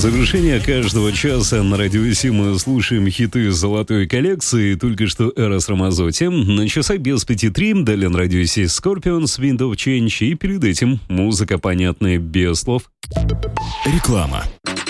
завершение каждого часа на Радио Си мы слушаем хиты золотой коллекции. Только что Эрос Рамазотти. На часах без 5:03. Далее на Радио Си Scorpions, Wind of Change. И перед этим музыка, понятная без слов. Реклама.